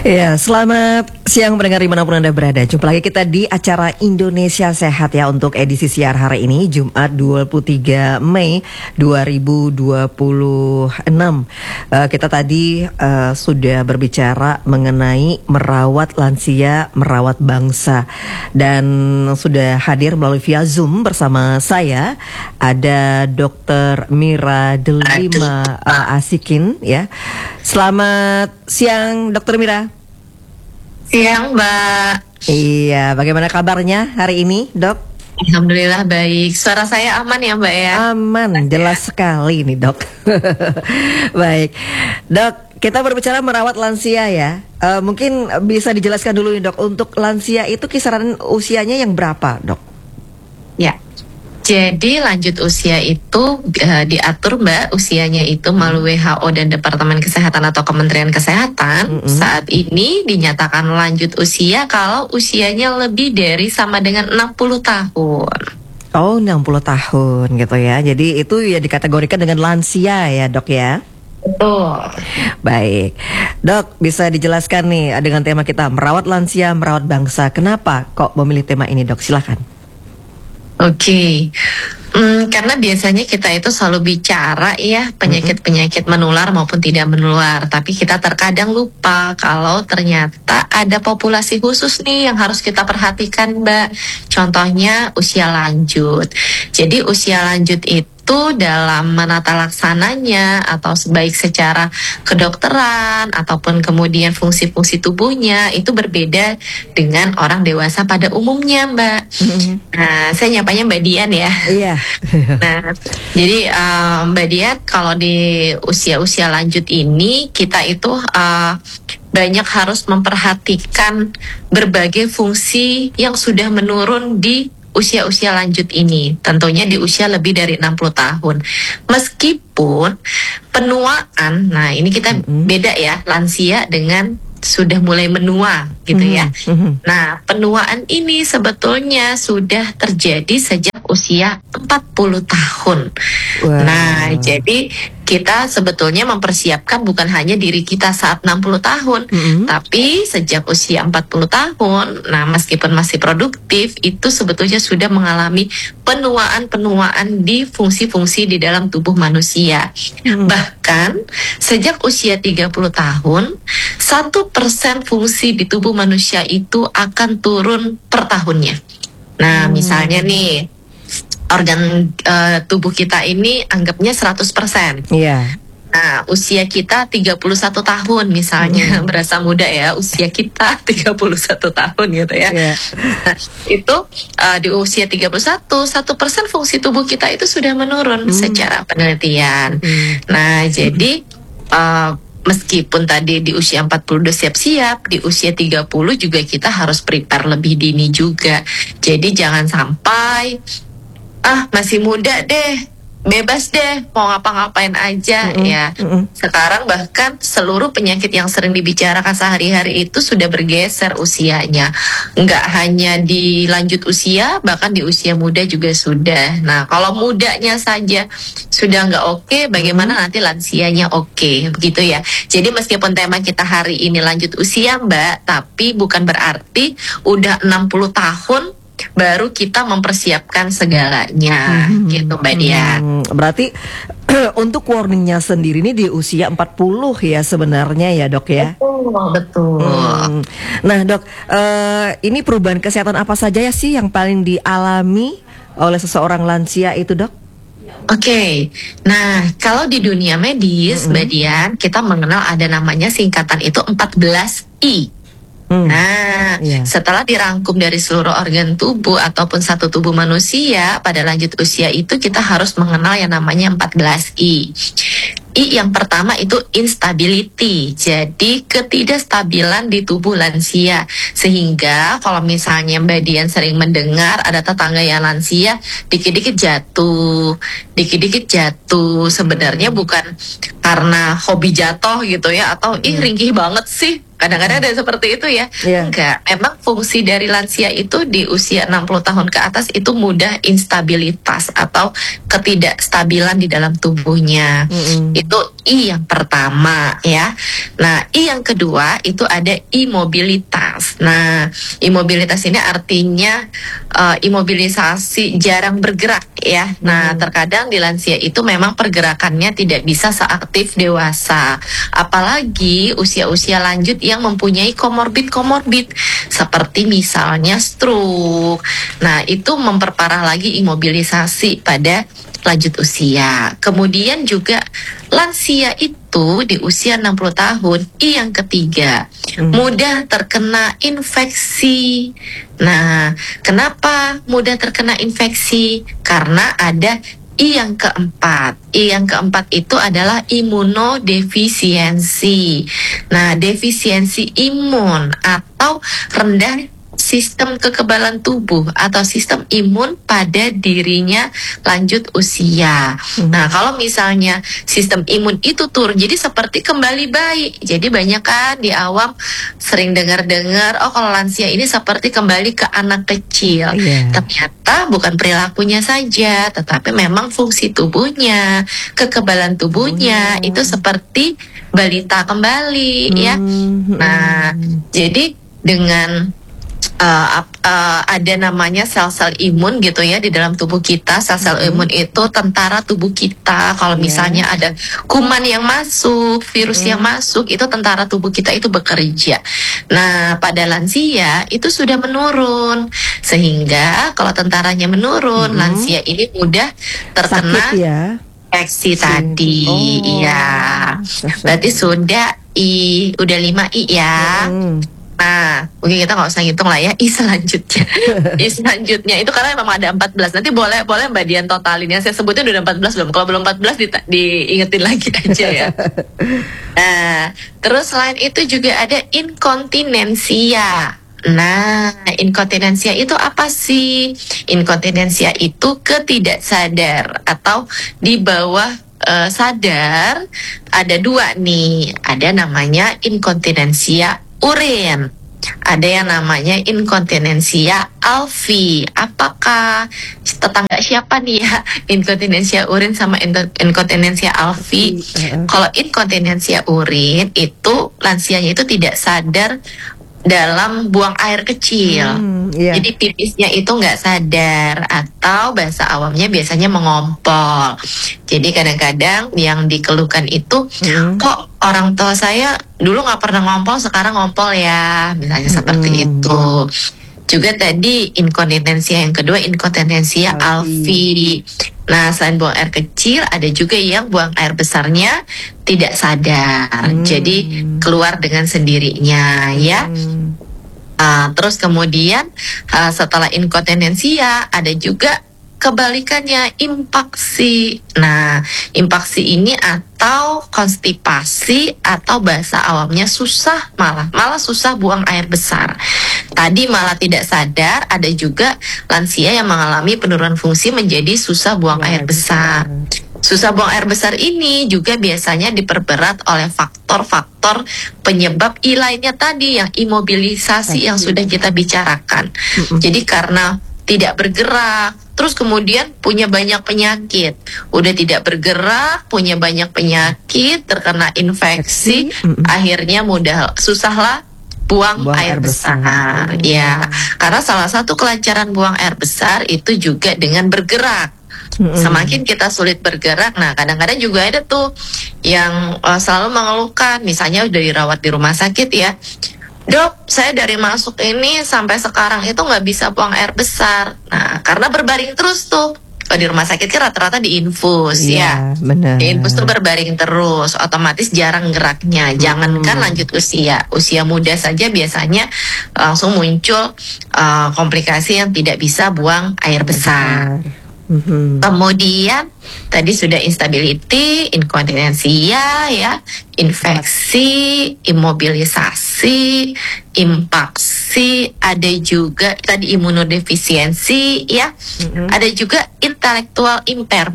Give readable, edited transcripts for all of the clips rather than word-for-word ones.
Ya, selamat siang pendengar dimanapun Anda berada. Jumpa lagi kita di acara Indonesia Sehat ya untuk edisi siar hari ini Jumat 23 Mei 2026. Kita tadi sudah berbicara mengenai merawat lansia, merawat bangsa. Dan sudah hadir melalui via Zoom bersama saya ada Dr. Mira Delima Asikin ya. Selamat siang Dr. Mira. Siang Mbak. Iya, bagaimana kabarnya hari ini, Dok? Alhamdulillah baik. Suara saya aman ya Mbak ya? Aman, jelas sekali nih Dok. Baik, Dok, kita berbicara merawat lansia ya. Mungkin bisa dijelaskan dulu nih Dok, untuk lansia itu kisaran usianya yang berapa Dok? Ya. Jadi lanjut usia itu diatur Mbak, usianya itu melalui WHO dan Departemen Kesehatan atau Kementerian Kesehatan. Saat ini dinyatakan lanjut usia kalau usianya lebih dari sama dengan 60 tahun. Oh, 60 tahun gitu ya. Jadi itu ya dikategorikan dengan lansia ya Dok ya? Betul. Baik, Dok, bisa dijelaskan nih dengan tema kita merawat lansia, merawat bangsa. Kenapa kok memilih tema ini Dok? Silakan. Oke. Karena biasanya kita itu selalu bicara ya penyakit-penyakit menular maupun tidak menular, tapi kita terkadang lupa kalau ternyata ada populasi khusus nih yang harus kita perhatikan Mbak. Contohnya usia lanjut. Jadi usia lanjut itu dalam menata laksananya atau baik secara kedokteran ataupun kemudian fungsi-fungsi tubuhnya itu berbeda dengan orang dewasa pada umumnya Mbak. Nah, saya nyapanya Mbak Dian ya. Iya. Nah, jadi Mbak Dian kalau di usia-usia lanjut ini kita itu banyak harus memperhatikan berbagai fungsi yang sudah menurun di usia-usia lanjut ini, tentunya di usia lebih dari 60 tahun. Meskipun penuaan, nah ini kita beda ya, lansia dengan sudah mulai menua gitu ya. Nah, penuaan ini sebetulnya sudah terjadi sejak usia 40 tahun. Wow. Nah, jadi kita sebetulnya mempersiapkan bukan hanya diri kita saat 60 tahun, tapi sejak usia 40 tahun, nah meskipun masih produktif, itu sebetulnya sudah mengalami penuaan-penuaan di fungsi-fungsi di dalam tubuh manusia. Bahkan sejak usia 30 tahun, 1% fungsi di tubuh manusia itu akan turun per tahunnya. Nah, misalnya nih, organ tubuh kita ini anggapnya 100%. Iya. Nah, usia kita 31 tahun misalnya, berasa muda ya, usia kita 31 tahun gitu ya. Nah, itu di usia 31, 1% fungsi tubuh kita itu sudah menurun secara penelitian. Nah, jadi meskipun tadi di usia 40 udah siap-siap, di usia 30 juga kita harus prepare lebih dini juga. Jadi jangan sampai masih muda deh, bebas deh, mau ngapa-ngapain aja ya. Sekarang bahkan seluruh penyakit yang sering dibicarakan sehari-hari itu sudah bergeser usianya. Nggak hanya di lanjut usia, bahkan di usia muda juga sudah. Nah, kalau mudanya saja sudah nggak oke, bagaimana nanti lansianya oke, begitu ya. Jadi meskipun tema kita hari ini lanjut usia Mbak, tapi bukan berarti udah 60 tahun baru kita mempersiapkan segalanya gitu Mbak Dian. Berarti untuk warningnya sendiri ini di usia 40 ya sebenarnya ya Dok ya? Betul. Nah Dok, ini perubahan kesehatan apa saja ya sih yang paling dialami oleh seseorang lansia itu Dok? Oke, nah kalau di dunia medis Mbak Dian, kita mengenal ada namanya singkatan itu 14I. Nah, setelah dirangkum dari seluruh organ tubuh ataupun satu tubuh manusia pada lanjut usia itu kita harus mengenal yang namanya 14I. I yang pertama itu instability, jadi ketidakstabilan di tubuh lansia. Sehingga kalau misalnya Mbak Dian sering mendengar ada tetangga yang lansia dikit-dikit jatuh, sebenarnya bukan karena hobi jatuh gitu ya, atau ringkih banget sih Kadang-kadang ada seperti itu ya. Enggak, memang fungsi dari lansia itu di usia 60 tahun ke atas itu mudah instabilitas atau ketidakstabilan di dalam tubuhnya. Itu I yang pertama ya. Nah, I yang kedua itu ada imobilitas. Nah, imobilitas ini artinya imobilisasi, jarang bergerak ya. Nah, terkadang di lansia itu memang pergerakannya tidak bisa seaktif dewasa. Apalagi usia-usia lanjut yang mempunyai komorbid seperti misalnya stroke. Nah, itu memperparah lagi imobilisasi pada lanjut usia. Kemudian juga lansia itu di usia 60 tahun, I yang ketiga, mudah terkena infeksi. Nah, kenapa mudah terkena infeksi? Karena ada I yang keempat. I yang keempat itu adalah imunodefisiensi. Nah, defisiensi imun atau rendah sistem kekebalan tubuh atau sistem imun pada dirinya lanjut usia. Nah, kalau misalnya sistem imun itu turun, jadi seperti kembali bayi. Jadi banyak kan di awam sering dengar-dengar, oh kalau lansia ini seperti kembali ke anak kecil. Ternyata bukan perilakunya saja, tetapi memang fungsi tubuhnya, kekebalan tubuhnya itu seperti balita kembali ya. Nah, jadi dengan ada namanya sel-sel imun gitu ya di dalam tubuh kita. Sel-sel imun itu tentara tubuh kita. Kalau misalnya ada kuman yang masuk, virus yang masuk, itu tentara tubuh kita itu bekerja. Nah, pada lansia itu sudah menurun, sehingga kalau tentaranya menurun, lansia ini mudah terkena infeksi tadi. Iya, berarti sudah udah 5 I ya. Nah, mungkin kita nggak usah ngitung lah ya. I selanjutnya, I selanjutnya itu karena memang ada 14. Nanti boleh Mbak Dian totalin ya. Saya sebutnya udah 14 belum? Kalau belum 14 diingetin lagi aja ya. Nah, terus selain itu juga ada inkontinensia. Nah, inkontinensia itu apa sih? Inkontinensia itu ketidaksadar atau di bawah sadar. Ada 2 nih. Ada namanya inkontinensia urin. Ada yang namanya inkontinensia alfi. Apakah tetangga siapa nih ya? Inkontinensia urin sama inkontinensia alfi. Kalau inkontinensia urin itu lansianya itu tidak sadar dalam buang air kecil. Jadi pipisnya itu nggak sadar, atau bahasa awamnya biasanya mengompol. Jadi kadang-kadang yang dikeluhkan itu, kok orang tua saya dulu nggak pernah ngompol, sekarang ngompol ya, misalnya seperti itu. Juga tadi inkontinensia yang kedua, inkontinensia alfi. Nah, selain buang air kecil, ada juga yang buang air besarnya tidak sadar. Jadi keluar dengan sendirinya ya. Terus kemudian setelah inkontinensia ada juga kebalikannya, impaksi. Nah, impaksi ini atau konstipasi atau bahasa awamnya susah, malah susah buang air besar. Tadi malah tidak sadar, ada juga lansia yang mengalami penurunan fungsi menjadi susah buang air besar. Susah buang air besar ini juga biasanya diperberat oleh faktor-faktor penyebab I lainnya tadi, yang imobilisasi yang sudah kita bicarakan. Jadi karena tidak bergerak, terus kemudian punya banyak penyakit, udah tidak bergerak, punya banyak penyakit, terkena infeksi, akhirnya susahlah buang air besar. Ya, karena salah satu kelancaran buang air besar itu juga dengan bergerak. Semakin kita sulit bergerak, nah kadang-kadang juga ada tuh yang selalu mengeluhkan, misalnya udah dirawat di rumah sakit ya, Dok, saya dari masuk ini sampai sekarang itu nggak bisa buang air besar. Nah, karena berbaring terus tuh. Kalau di rumah sakit kan rata-rata diinfus ya. Benar. Diinfus tuh berbaring terus, otomatis jarang geraknya. Jangankan lanjut usia muda saja biasanya langsung muncul komplikasi yang tidak bisa buang air besar. Kemudian tadi sudah instability, inkontinensia ya, infeksi, imobilisasi, impaksi, ada juga tadi imunodefisiensi ya, ada juga intellectual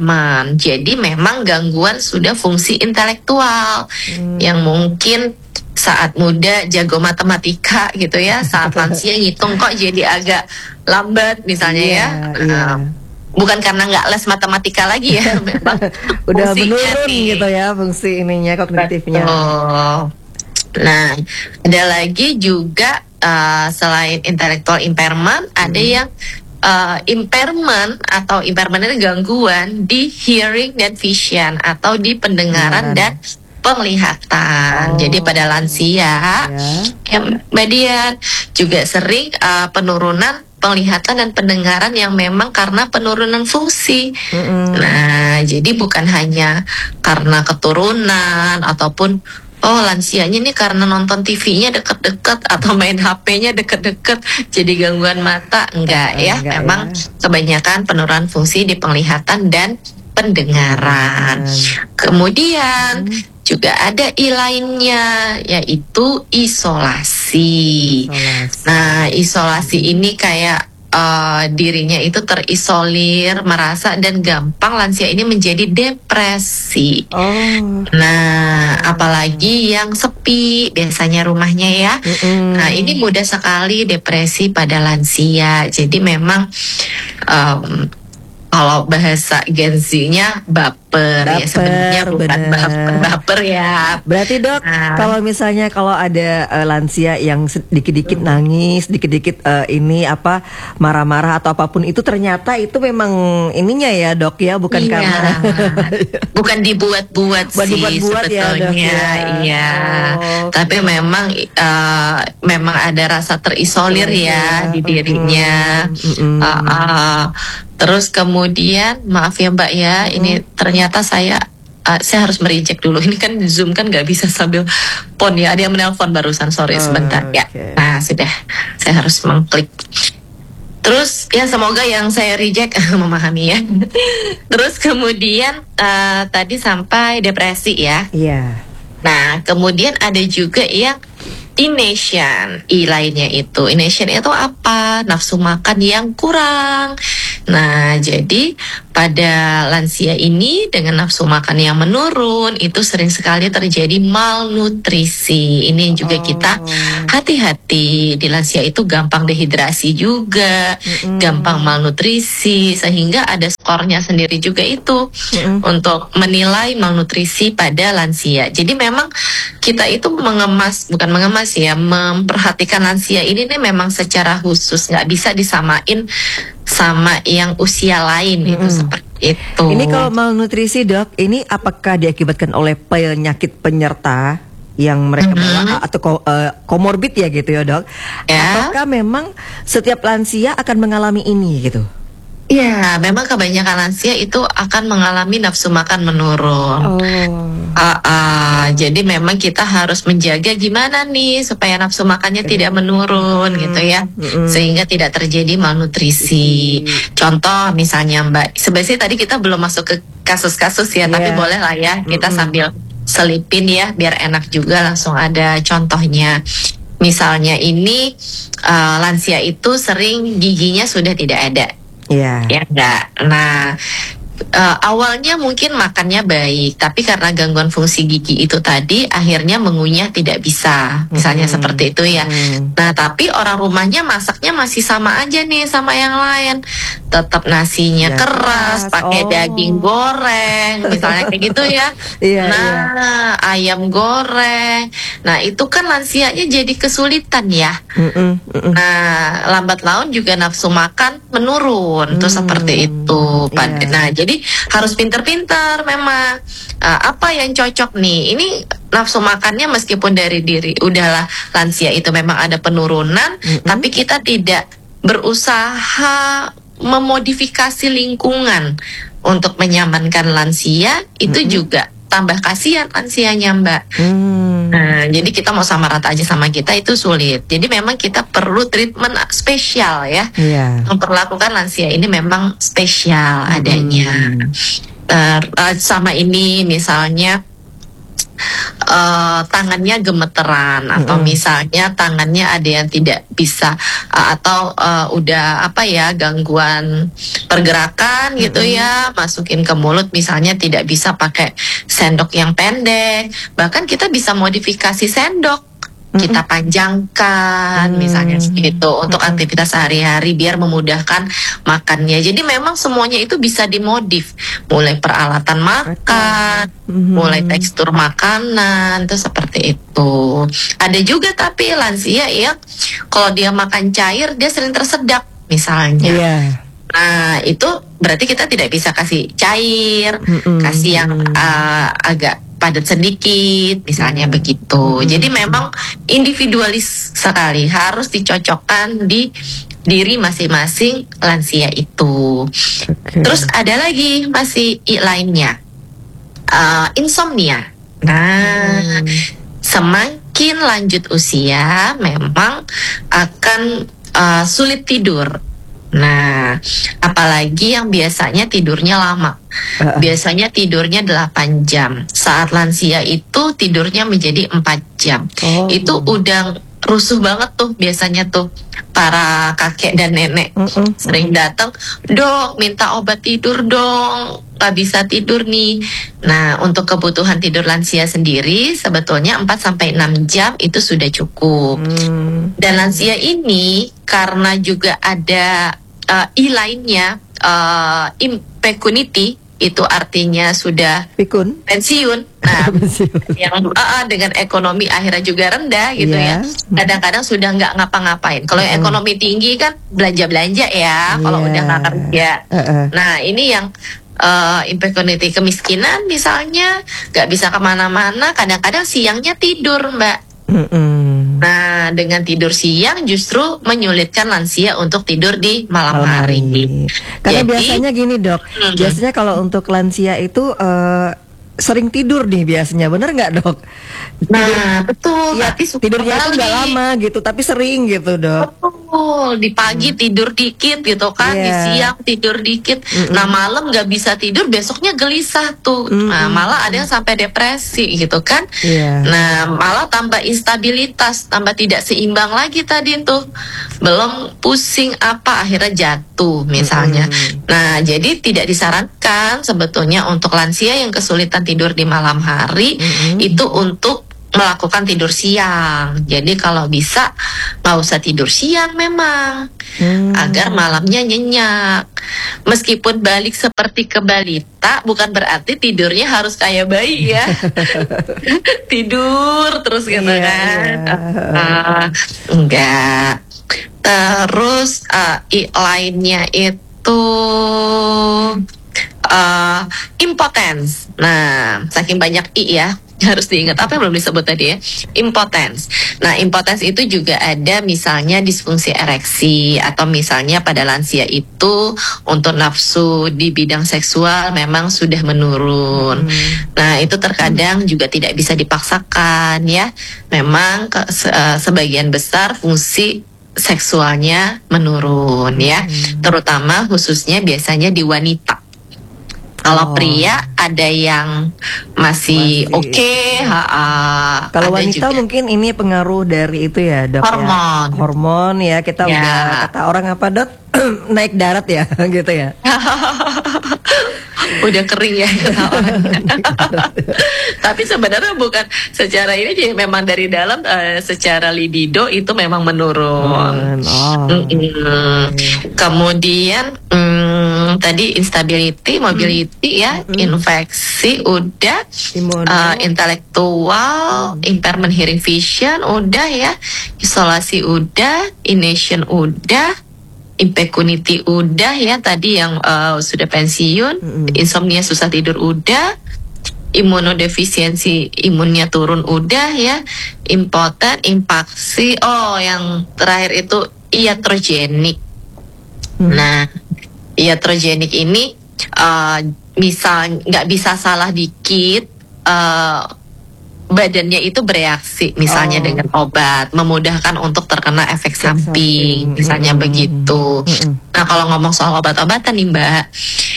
impairment. Jadi memang gangguan sudah fungsi intelektual yang mungkin saat muda jago matematika gitu ya, saat lansia ngitung kok jadi agak lambat misalnya ya. Bukan karena nggak les matematika lagi ya, memang udah menurun gitu ya fungsi ininya kognitifnya. Nah, ada lagi juga selain intellectual impairment, ada yang impairment atau impairment itu gangguan di hearing dan vision atau di pendengaran dan penglihatan. Jadi pada lansia, Mbak Dian juga sering penurunan penglihatan dan pendengaran yang memang karena penurunan fungsi. Nah, jadi bukan hanya karena keturunan ataupun lansianya ini karena nonton TV-nya deket-deket atau main HP-nya deket-deket jadi gangguan mata. Enggak ya, memang kebanyakan penurunan fungsi di penglihatan dan pendengaran. Kemudian juga ada I lainnya, yaitu isolasi. Nah, isolasi ini kayak dirinya itu terisolir, merasa dan gampang lansia ini menjadi depresi. Nah, apalagi yang sepi biasanya rumahnya ya. Nah, ini mudah sekali depresi pada lansia. Jadi memang kalau bahasa Gen Z-nya baper ya, sebenarnya bukan baper ya. Berarti Dok, kalau misalnya kalau ada lansia yang dikit-dikit nangis, dikit-dikit ini apa marah-marah atau apapun itu, ternyata itu memang ininya ya Dok ya, bukan karena bukan dibuat-buat sih sebetulnya ya. Tapi memang memang ada rasa terisolir ya di dirinya. Terus kemudian maaf ya Mbak ya, ini ternyata saya harus mereject dulu. Ini kan Zoom kan nggak bisa sambil phone ya. Ada yang menelpon barusan, sorry sebentar ya. Nah sudah, saya harus mengklik. Terus ya semoga yang saya reject memahami ya. Terus kemudian tadi sampai depresi ya. Nah kemudian ada juga yang ination, I lainnya itu. Ination itu apa? Nafsu makan yang kurang. Nah, jadi pada lansia ini dengan nafsu makan yang menurun itu sering sekali terjadi malnutrisi. Ini juga kita hati-hati, di lansia itu gampang dehidrasi juga, gampang malnutrisi, sehingga ada skornya sendiri juga itu untuk menilai malnutrisi pada lansia. Jadi memang kita itu memperhatikan lansia ini nih memang secara khusus, nggak bisa disamain sama yang usia lain itu seperti itu. Ini kalau malnutrisi Dok, ini apakah diakibatkan oleh penyakit penyerta yang mereka bawa atau komorbid ya gitu ya Dok? Ataukah memang setiap lansia akan mengalami ini gitu? Ya, memang kebanyakan lansia itu akan mengalami nafsu makan menurun. Jadi memang kita harus menjaga gimana nih supaya nafsu makannya tidak menurun gitu ya, sehingga tidak terjadi malnutrisi. Contoh misalnya Mbak, sebenarnya tadi kita belum masuk ke kasus-kasus ya, tapi boleh lah ya kita sambil selipin ya biar enak juga, langsung ada contohnya. Misalnya ini lansia itu sering giginya sudah tidak ada. Ya enggak. Nah, awalnya mungkin makannya baik, tapi karena gangguan fungsi gigi itu tadi akhirnya mengunyah tidak bisa, misalnya seperti itu ya. Nah, tapi orang rumahnya masaknya masih sama aja nih sama yang lain, tetap nasinya keras, pakai daging goreng, misalnya kayak gitu ya. Ayam goreng. Nah, itu kan lansianya jadi kesulitan ya. Nah, lambat laun juga nafsu makan menurun, tuh seperti itu. Nah, jadi harus pinter-pinter memang apa yang cocok nih. Ini nafsu makannya meskipun dari diri udahlah lansia itu memang ada penurunan, tapi kita tidak berusaha memodifikasi lingkungan untuk menyamankan lansia, itu juga tambah kasihan lansianya Mbak. Nah, jadi kita mau sama rata aja sama kita itu sulit. Jadi memang kita perlu treatment spesial ya. Memperlakukan lansia ini memang spesial adanya. Sama ini misalnya tangannya gemeteran atau misalnya tangannya ada yang tidak bisa atau udah gangguan pergerakan gitu ya, masukin ke mulut misalnya tidak bisa pakai sendok yang pendek, bahkan kita bisa modifikasi sendok, kita panjangkan misalnya gitu untuk aktivitas sehari-hari biar memudahkan makannya. Jadi memang semuanya itu bisa dimodif, mulai peralatan makan, mulai tekstur makanan, itu seperti itu. Ada juga tapi lansia yang kalau dia makan cair dia sering tersedak misalnya. Nah itu berarti kita tidak bisa kasih cair, kasih yang agak padat sedikit misalnya begitu. Jadi memang individualis sekali, harus dicocokkan di diri masing-masing lansia itu. Terus ada lagi masih lainnya, insomnia. Nah semakin lanjut usia memang akan sulit tidur. Nah, apalagi yang biasanya tidurnya lama. Biasanya tidurnya 8 jam. Saat lansia itu tidurnya menjadi 4 jam. Itu udah rusuh banget tuh biasanya tuh para kakek dan nenek. Sering datang, "Dok, minta obat tidur dong, gak bisa tidur nih." Nah, untuk kebutuhan tidur lansia sendiri sebetulnya 4-6 jam itu sudah cukup. Dan lansia ini karena juga ada lainnya, impecunity, itu artinya sudah pensiun. Nah, yang dengan ekonomi akhirnya juga rendah gitu ya. Kadang-kadang sudah nggak ngapa-ngapain. Kalau ekonomi tinggi kan belanja-belanja ya. Kalau udah nggak kerja. Nah, ini yang impecunity, kemiskinan misalnya, nggak bisa kemana-mana. Kadang-kadang siangnya tidur, Mbak. Nah, dengan tidur siang justru menyulitkan lansia untuk tidur di malam hari. Karena biasanya gini Dok, biasanya kalau untuk lansia itu sering tidur nih biasanya, bener nggak Dok? Nah, betul. Ya, tidurnya itu nggak lama gitu, tapi sering gitu Dok. Betul, di pagi tidur dikit gitu kan, di siang tidur dikit. Nah, malam nggak bisa tidur, besoknya gelisah tuh. Nah, malah ada yang sampai depresi gitu kan. Nah, malah tambah instabilitas, tambah tidak seimbang lagi tadi tuh. Belum pusing akhirnya jatuh misalnya. Nah, jadi tidak disarankan sebetulnya untuk lansia yang kesulitan tidur di malam hari itu untuk melakukan tidur siang. Jadi kalau bisa nggak usah tidur siang memang, agar malamnya nyenyak. Meskipun balik seperti ke balita, bukan berarti tidurnya harus kayak bayi ya. Tidur terus gitu kan. Enggak. Terus lainnya itu impotens. Nah, saking banyak ya, harus diingat apa yang belum disebut tadi ya, impotens. Nah, impotens itu juga ada misalnya disfungsi ereksi, atau misalnya pada lansia itu untuk nafsu di bidang seksual memang sudah menurun. Nah, itu terkadang juga tidak bisa dipaksakan ya. Memang sebagian besar fungsi seksualnya menurun ya, terutama khususnya biasanya di wanita. Kalau pria ada yang masih oke. Kalau wanita juga mungkin ini pengaruh dari itu ya Dok, hormon. Ya. Hormon ya, kita udah kata orang apa Dok, naik darat ya gitu ya. Udah kering ya kata orang. Tapi sebenarnya bukan secara ini, jadi memang dari dalam secara libido itu memang menurun. Kemudian tadi instability, mobility ya, infeksi udah, intelektual, impairment hearing vision udah ya, isolasi udah, ination udah, impecunity udah ya, tadi yang sudah pensiun, insomnia susah tidur udah, imunodefisiensi imunnya turun udah ya, impoten, impaksi, yang terakhir itu iatrogenik. Nah, iatrogenik ini misal nggak bisa salah dikit, badannya itu bereaksi misalnya dengan obat, memudahkan untuk terkena efek samping misalnya begitu. Nah, kalau ngomong soal obat-obatan nih Mbak,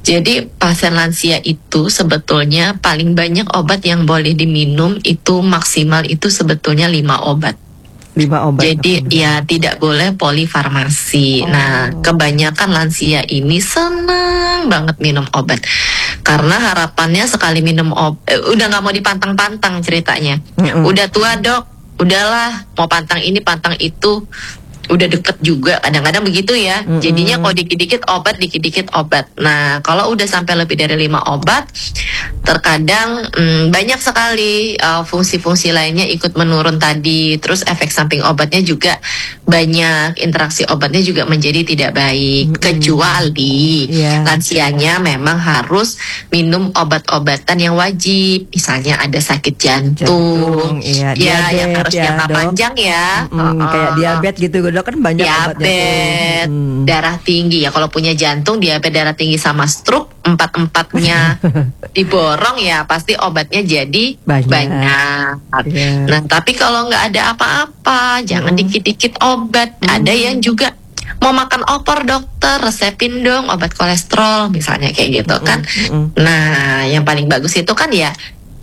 Jadi pasien lansia itu sebetulnya paling banyak obat yang boleh diminum itu maksimal itu sebetulnya 5 obat. 5 obat. Jadi ya tidak boleh polifarmasi. Nah, kebanyakan lansia ini senang banget minum obat. Karena harapannya sekali minum obat, udah nggak mau dipantang-pantang ceritanya. Udah tua dok, udahlah mau pantang ini pantang itu. Udah deket juga, kadang-kadang begitu ya. Jadinya kalau dikit-dikit obat. Nah, kalau udah sampai lebih dari 5 obat, terkadang banyak sekali fungsi-fungsi lainnya ikut menurun tadi. Terus efek samping obatnya juga banyak, interaksi obatnya juga menjadi tidak baik. Kecuali lansianya memang harus minum obat-obatan yang wajib. Misalnya ada sakit jantung, yang harus jangka panjang ya. Kayak diabetes gitu dok, kan banyak diabetes, darah tinggi ya. Kalau punya jantung, diabetes, darah tinggi sama stroke, 4-empatnya diborong ya pasti obatnya jadi banyak. Nah tapi kalau nggak ada apa-apa, jangan dikit-dikit obat. Ada yang juga mau makan opor dokter, resepin dong obat kolesterol misalnya kayak gitu kan. Nah yang paling bagus itu kan ya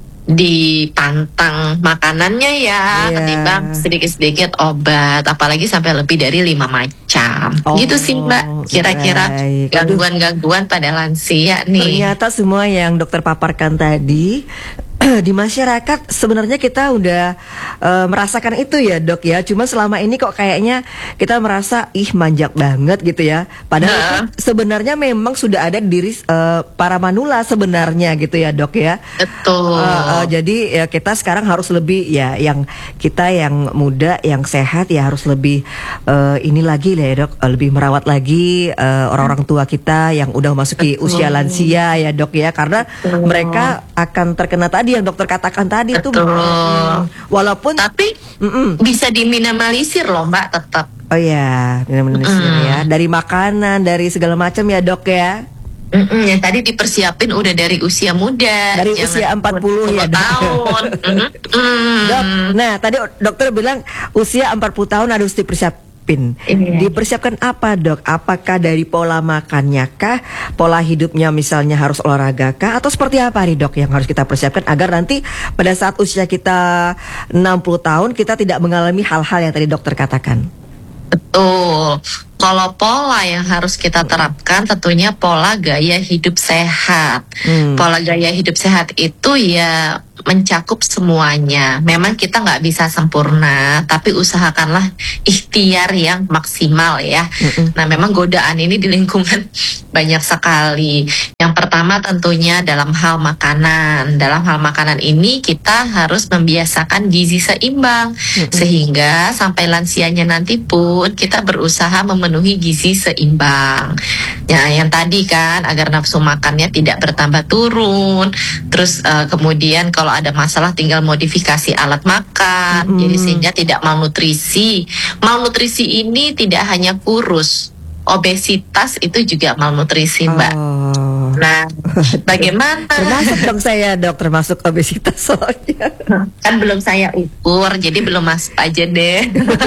dipantang makanannya ya, ketimbang sedikit-sedikit obat, apalagi sampai lebih dari 5 macam. Gitu sih Mbak, kira-kira gangguan-gangguan pada lansia nih. Ternyata semua yang dokter paparkan tadi di masyarakat sebenarnya kita udah merasakan itu ya dok ya. Cuma selama ini kok kayaknya kita merasa manjak banget gitu ya. Padahal sebenarnya memang sudah ada di diri para manula sebenarnya gitu ya dok ya. Betul. Jadi ya kita sekarang harus lebih ya, yang kita yang muda yang sehat ya harus lebih ini lagi lah ya dok, lebih merawat lagi orang-orang tua kita yang udah masuki usia lansia ya dok ya, karena mereka akan terkena tadi yang dokter katakan tadi itu. Walaupun tapi bisa diminimalisir loh Mbak tetap. Oh ya, minimalisir ya. Dari makanan, dari segala macam ya dok ya. Yang tadi dipersiapin udah dari usia muda. Dari usia 40 ya tahun. Dok, nah tadi dokter bilang usia 40 tahun harus dipersiapkan. Dipersiapkan apa dok? Apakah dari pola makannya kah? Pola hidupnya misalnya harus olahraga kah? Atau seperti apa nih dok yang harus kita persiapkan agar nanti pada saat usia kita 60 tahun kita tidak mengalami hal-hal yang tadi dokter katakan? Betul. Kalau pola yang harus kita terapkan tentunya pola gaya hidup sehat. Pola gaya hidup sehat itu ya mencakup semuanya. Memang kita nggak bisa sempurna, tapi usahakanlah ikhtiar yang maksimal ya. Nah memang godaan ini di lingkungan banyak sekali. Yang pertama tentunya dalam hal makanan. Dalam hal makanan ini kita harus membiasakan gizi seimbang. Sehingga sampai lansianya nanti pun kita berusaha memenuhi gizi seimbang. Ya, yang tadi kan agar nafsu makannya tidak bertambah turun. Terus kemudian kalau ada masalah tinggal modifikasi alat makan. Jadi sehingga tidak malnutrisi. Malnutrisi ini tidak hanya kurus, obesitas itu juga malnutrisi Mbak. Nah, bagaimana? Termasuk dong saya dok, termasuk obesitas soalnya. Kan belum saya ukur, jadi belum masuk aja deh.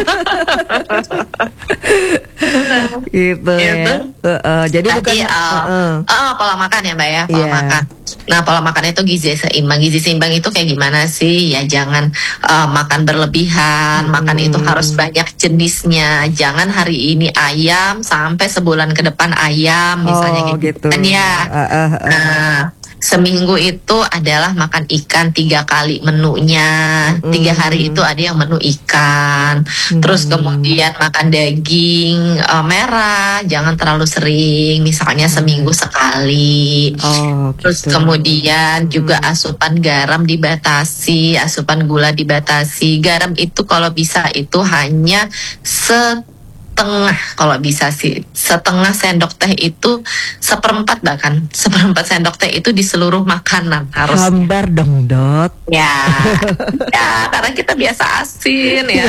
Gitu ya. Jadi bukan pola makan ya Mbak ya, pola makan. Nah pola makan itu gizi seimbang. Gizi seimbang itu kayak gimana sih? Ya jangan makan berlebihan. Makan itu harus banyak jenisnya. Jangan hari ini ayam sampai sebulan ke depan ayam misalnya kayak gitu kan ya. Nah seminggu itu adalah makan ikan 3 kali menunya. 3 hari itu ada yang menu ikan. Terus kemudian makan daging merah, jangan terlalu sering, misalnya seminggu sekali. Terus kemudian juga asupan garam dibatasi, asupan gula dibatasi. Garam itu kalau bisa itu hanya setengah, kalau bisa sih setengah sendok teh itu 1/4 bahkan 1/4 sendok teh itu di seluruh makanan harus. Hambar dong dok. Ya karena kita biasa asin ya.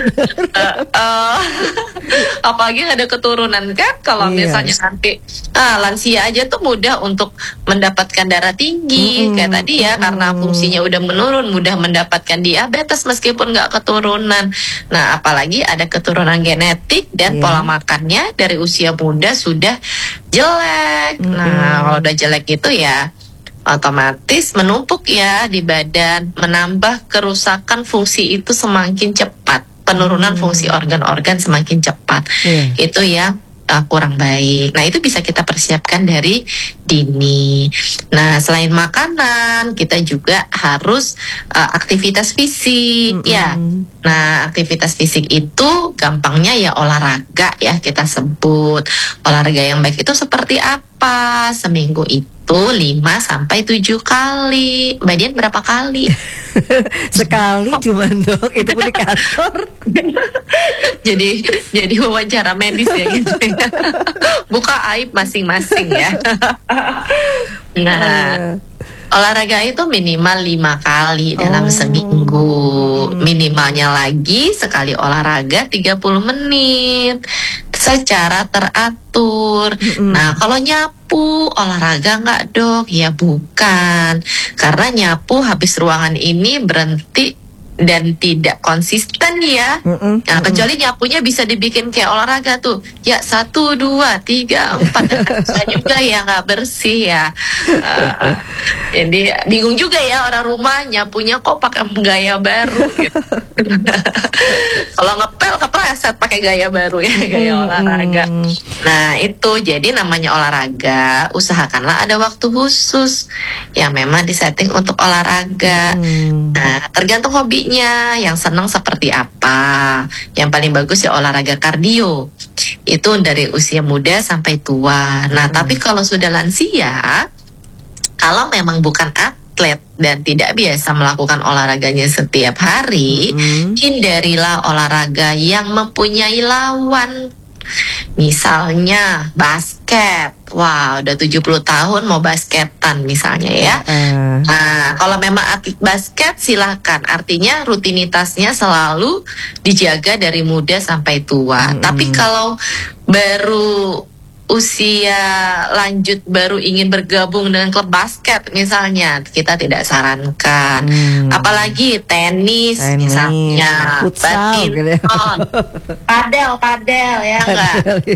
Apalagi ada keturunan kan, kalau misalnya nanti lansia aja tuh mudah untuk mendapatkan darah tinggi kayak tadi ya, karena fungsinya udah menurun, mudah mendapatkan diabetes meskipun nggak keturunan. Nah apalagi ada keturunan genetik dan pola makannya dari usia muda sudah jelek. Nah, kalau udah jelek itu ya otomatis menumpuk ya di badan, menambah kerusakan fungsi itu semakin cepat, penurunan fungsi organ-organ semakin cepat. Itu ya kurang baik. Nah, itu bisa kita persiapkan dari dini. Nah, selain makanan, kita juga harus aktivitas fisik ya. Nah, aktivitas fisik itu gampangnya ya olahraga ya kita sebut. Olahraga yang baik itu seperti apa? Seminggu itu 5-7 kali. Mbak Dian berapa kali? Sekali cuman dok, itu pun di kantor. jadi wawancara medis ya gitu ya. Buka aib masing-masing ya. Nah, olahraga itu minimal 5 kali dalam seminggu. Minimalnya lagi sekali olahraga 30 menit secara teratur. Nah, kalau nyapu olahraga nggak dok? Ya bukan. Karena nyapu habis ruangan ini berhenti dan tidak konsisten ya. Nah, kecuali nyapunya bisa dibikin kayak olahraga tuh. Ya 1, 2, 3, 4. Bisa juga ya nggak bersih ya. Jadi bingung juga ya orang rumah nyapunya kok pakai gaya baru gitu. Kalau ngepel kepleset pakai gaya baru ya, gaya olahraga. Nah, itu jadi namanya olahraga, usahakanlah ada waktu khusus yang memang disetting untuk olahraga. Nah, tergantung hobinya, yang senang seperti apa. Yang paling bagus ya olahraga kardio. Itu dari usia muda sampai tua. Nah, tapi kalau sudah lansia, kalau memang bukan atlet dan tidak biasa melakukan olahraganya setiap hari, hindarilah olahraga yang mempunyai lawan. Misalnya basket. Wah, udah 70 tahun mau basketan misalnya ya. Nah, kalau memang atlet basket silakan. Artinya rutinitasnya selalu dijaga dari muda sampai tua. Tapi kalau baru usia lanjut baru ingin bergabung dengan klub basket misalnya, kita tidak sarankan. Apalagi tenis misalnya, badminton, padel ya enggak?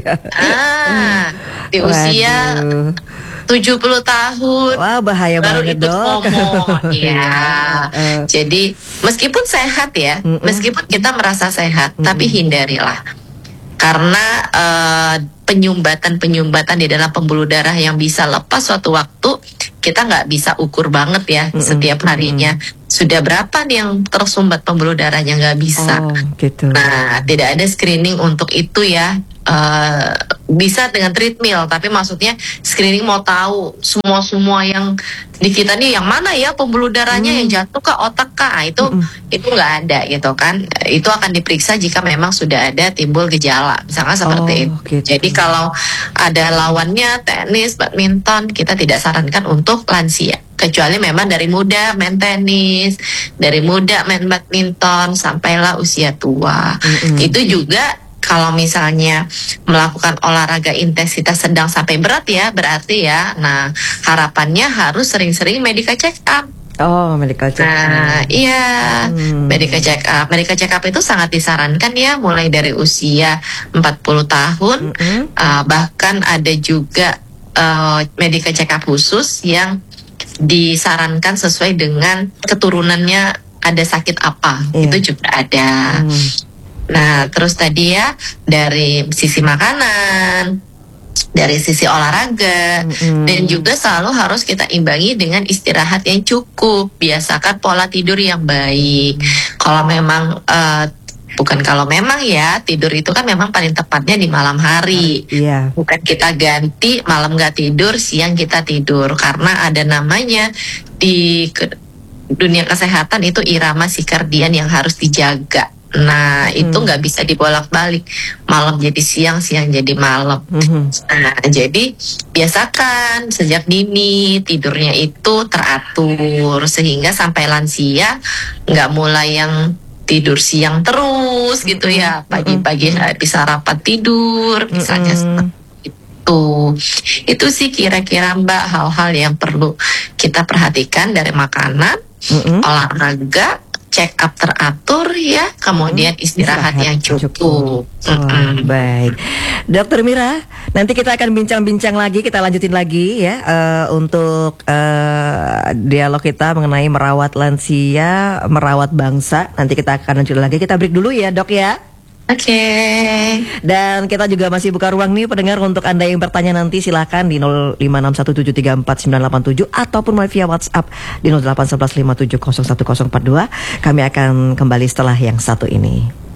Di usia 70 tahun. Wah, bahaya baru banget ikut dok. ngomong ya. Jadi meskipun sehat ya, meskipun kita merasa sehat, tapi hindarilah. Karena penyumbatan di dalam pembuluh darah yang bisa lepas suatu waktu, kita nggak bisa ukur banget ya setiap harinya. Sudah berapa nih yang tersumbat pembuluh darahnya, nggak bisa. Gitu. Nah, tidak ada screening untuk itu ya. Bisa dengan treadmill, tapi maksudnya screening mau tahu semua yang di kita nih yang mana ya pembuluh darahnya, yang jatuh ke otak kah, itu nggak ada gitu kan. Itu akan diperiksa jika memang sudah ada timbul gejala misalnya seperti itu. Gitu. Jadi kalau ada lawannya tenis, badminton, kita tidak sarankan untuk lansia. Kecuali memang dari muda main tenis, dari muda main badminton, sampailah usia tua. Itu juga kalau misalnya melakukan olahraga intensitas sedang sampai berat ya, berarti ya, nah harapannya harus sering-sering medical check up. Medical check up. Nah, iya, medical check up. Medical check up itu sangat disarankan ya, mulai dari usia 40 tahun, bahkan ada juga medical check up khusus yang disarankan sesuai dengan keturunannya ada sakit apa, itu juga ada. Nah, terus tadi ya dari sisi makanan, dari sisi olahraga, dan juga selalu harus kita imbangi dengan istirahat yang cukup. Biasakan pola tidur yang baik. Kalau memang ya, tidur itu kan memang paling tepatnya di malam hari. Bukan kita ganti malam nggak tidur, siang kita tidur. Karena ada namanya di dunia kesehatan itu irama sirkadian yang harus dijaga. Nah, itu nggak bisa dibolak-balik, malam jadi siang, siang jadi malam. Nah, jadi biasakan sejak dini tidurnya itu teratur, sehingga sampai lansia nggak mulai yang tidur siang terus gitu ya, pagi-pagi bisa rapat tidur misalnya. Itu sih kira-kira Mbak hal-hal yang perlu kita perhatikan dari makanan, olahraga, check up teratur ya, kemudian istirahat yang cukup. Baik, Dokter Mira, nanti kita akan bincang-bincang lagi, kita lanjutin lagi ya untuk dialog kita mengenai merawat lansia, merawat bangsa. Nanti kita akan lanjut lagi. Kita break dulu ya, Dok ya. Oke. Dan kita juga masih buka ruang nih pendengar untuk Anda yang bertanya nanti silahkan di 0561734987 ataupun via WhatsApp di 081157011042. Kami akan kembali setelah yang satu ini.